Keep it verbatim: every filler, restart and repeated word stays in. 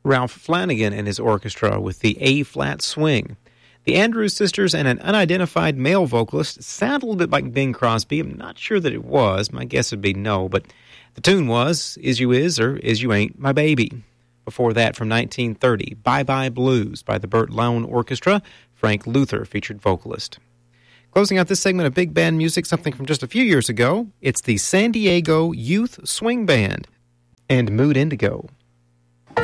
Ralph Flanagan and his orchestra with the A-flat swing. The Andrews Sisters and an unidentified male vocalist sound a little bit like Bing Crosby. I'm not sure that it was. My guess would be no, but the tune was Is You Is or Is You Ain't My Baby. Before that, from nineteen thirty, Bye Bye Blues by the Burt Lone Orchestra, Frank Luther featured vocalist. Closing out this segment of big band music, something from just a few years ago, it's the San Diego Youth Swing Band and Mood Indigo.